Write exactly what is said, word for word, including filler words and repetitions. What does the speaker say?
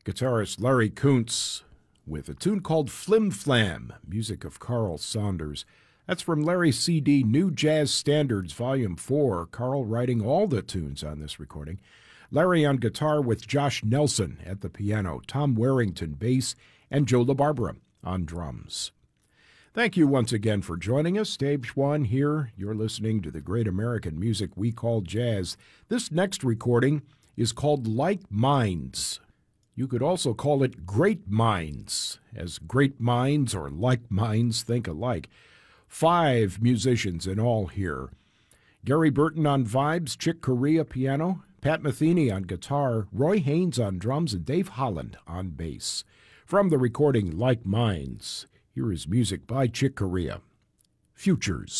Guitarist Larry Kuntz with a tune called Flim Flam, music of Carl Saunders. That's from Larry's C D New Jazz Standards, Volume four, Carl writing all the tunes on this recording. Larry on guitar with Josh Nelson at the piano, Tom Warrington bass, and Joe LaBarbera on drums. Thank you once again for joining us. Dave Schwann here. You're listening to the great American music we call jazz. This next recording is called Like Minds. You could also call it Great Minds, as great minds or like minds think alike. Five musicians in all here. Gary Burton on vibes, Chick Corea piano, Pat Metheny on guitar, Roy Haynes on drums, and Dave Holland on bass. From the recording Like Minds, here is music by Chick Corea, Futures.